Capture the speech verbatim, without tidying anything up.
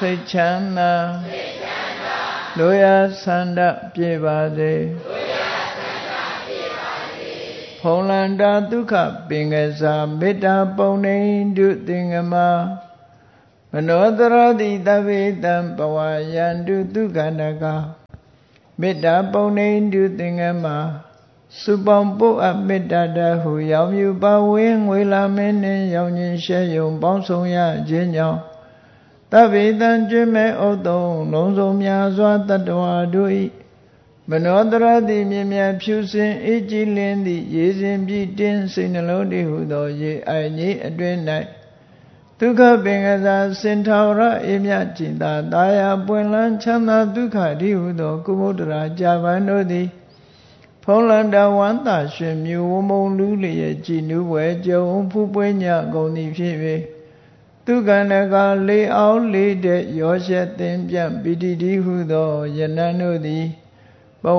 စိတ်ချမ်းသာလိုရာဆန္ဒပြည့်ပါစေဖုံးလန္တာဒုက္ခပင်ကစားမေတ္တာပုံနေတုသင်္ကမမနောတရတိတဗေတံဘဝယန္တုဒုက္ခနကမေတ္တာပုံနေတုသင်္ကမစုပေါင်းပုအပ်မေတ္တာတဟုရောင်မြူပါဝင်းငွေလာမင်းနှင့်ရောင်ခြင်းရှဲယုံပေါင်းဆောင်ရခြင်းကြောင့်တဗေတံကျွမ်းမဲ့ဥတုံလုံးစုံများစွာတတ္တဝါတို့၏မနောတရတိမြင်မြတ်ဖြူစင်အေးကြည်လင်းသည့်ရေစဉ်ပြည့်တင်းစိတ်နှလုံးတည်းဟုသောရေအိုင်ကြီးအတွင်၌ဒုက္ခပင်ကစားစင်ထာဝရအေမြจิตာတာယာပွင့်လန်းချမ်းသာဒုက္ခတည်းဟုသောကုမုဒ္ဒရာကြာပန်တို့သည်ဖုံးလန္တာဝန္တာရှင်မြူဝမုံလူလျက်ကြည်နူးဝဲကြုံဖူးပွေးညကုန်သည်ဖြစ်၍ဒုက္ခနကလေအောင်လေတဲ့ရောရှက်သင်ပြန့်ပိတိတည်းဟုသောယနန်တို့သည်